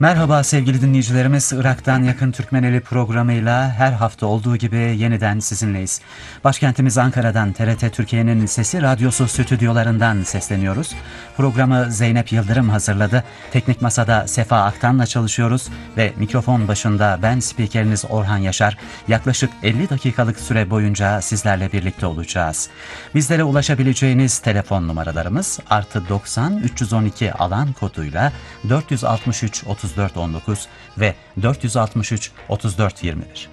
Merhaba sevgili dinleyicilerimiz. Irak'tan Yakın Türkmeneli programıyla her hafta olduğu gibi yeniden sizinleyiz. Başkentimiz Ankara'dan TRT Türkiye'nin Sesi Radyosu stüdyolarından sesleniyoruz. Programı Zeynep Yıldırım hazırladı. Teknik masada Sefa Aktan'la çalışıyoruz ve mikrofon başında ben spikeriniz Orhan Yaşar. Yaklaşık 50 dakikalık süre boyunca sizlerle birlikte olacağız. Bizlere ulaşabileceğiniz telefon numaralarımız +90 312 alan koduyla 463 34 19 ve 463 34 21.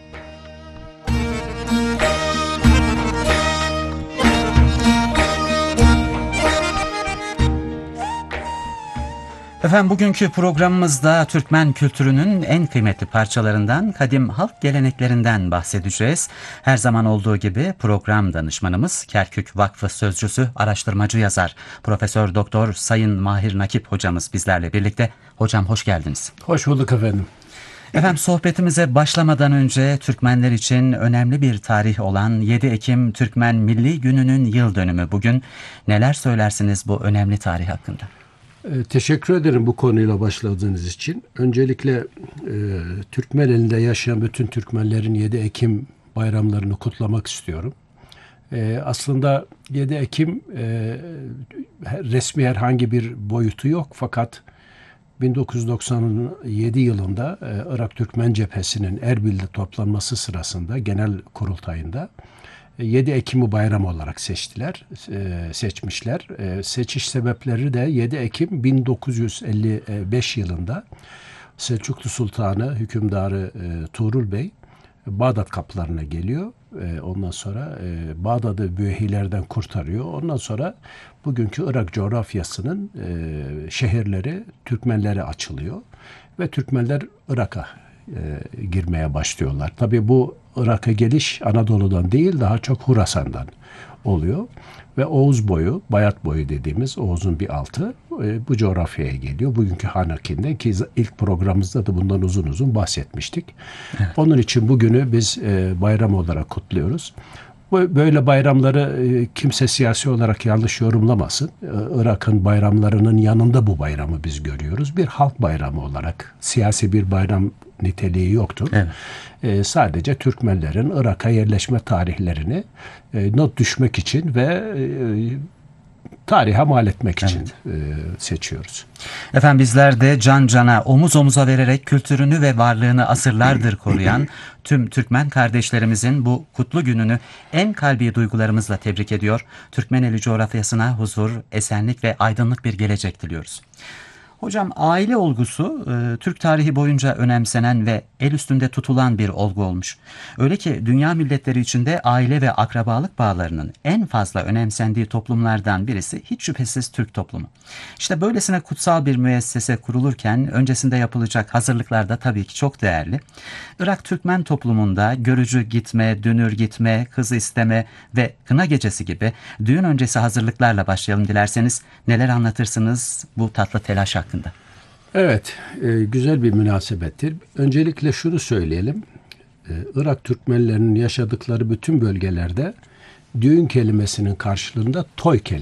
Efendim bugünkü programımızda Türkmen kültürünün en kıymetli parçalarından, kadim halk geleneklerinden bahsedeceğiz. Her zaman olduğu gibi program danışmanımız Kerkük Vakfı Sözcüsü, araştırmacı yazar Profesör Doktor Sayın Mahir Nakip hocamız bizlerle birlikte. Hocam hoş geldiniz. Hoş bulduk efendim. Efendim sohbetimize başlamadan önce Türkmenler için önemli bir tarih olan 7 Ekim Türkmen Milli Günü'nün yıl dönümü bugün. Neler söylersiniz bu önemli tarih hakkında? Teşekkür ederim bu konuyla başladığınız için. Öncelikle Türkmenelinde yaşayan bütün Türkmenlerin 7 Ekim bayramlarını kutlamak istiyorum. Aslında 7 Ekim resmi herhangi bir boyutu yok, fakat 1997 yılında Irak Türkmen Cephesi'nin Erbil'de toplanması sırasında genel kurultayında 7 Ekim'i bayram olarak seçmişler. Seçiş sebepleri de 7 Ekim 1955 yılında Selçuklu Sultanı, hükümdarı Tuğrul Bey Bağdat kapılarına geliyor. Ondan sonra Bağdat'ı Büyühilerden kurtarıyor. Ondan sonra bugünkü Irak coğrafyasının şehirleri Türkmenlere açılıyor ve Türkmenler Irak'a girmeye başlıyorlar. Tabii bu Irak'a geliş Anadolu'dan değil, daha çok Horasan'dan oluyor. Ve Oğuz boyu, Bayat boyu dediğimiz Oğuz'un bir altı bu coğrafyaya geliyor. Bugünkü Hanakin'den, ki ilk programımızda da bundan uzun uzun bahsetmiştik. Evet. Onun için bugünü biz bayram olarak kutluyoruz. Böyle bayramları kimse siyasi olarak yanlış yorumlamasın. Irak'ın bayramlarının yanında bu bayramı biz görüyoruz. Bir halk bayramı olarak, siyasi bir bayram niteliği yoktur. Evet. Sadece Türkmenlerin Irak'a yerleşme tarihlerini not düşmek için ve tarihe mal etmek için seçiyoruz. Efendim bizler de can cana, omuz omuza vererek kültürünü ve varlığını asırlardır koruyan tüm Türkmen kardeşlerimizin bu kutlu gününü en kalbi duygularımızla tebrik ediyor. Türkmeneli coğrafyasına huzur, esenlik ve aydınlık bir gelecek diliyoruz. Hocam, aile olgusu Türk tarihi boyunca önemsenen ve el üstünde tutulan bir olgu olmuş. Öyle ki dünya milletleri içinde aile ve akrabalık bağlarının en fazla önemsendiği toplumlardan birisi hiç şüphesiz Türk toplumu. İşte böylesine kutsal bir müessese kurulurken öncesinde yapılacak hazırlıklar da tabii ki çok değerli. Irak Türkmen toplumunda görücü gitme, dünür gitme, kız isteme ve kına gecesi gibi düğün öncesi hazırlıklarla başlayalım dilerseniz. Neler anlatırsınız bu tatlı telaş hakkında? Evet, güzel bir münasebettir. Öncelikle şunu söyleyelim. Irak Türkmenlerinin yaşadıkları bütün bölgelerde düğün kelimesinin karşılığında toy kelimesi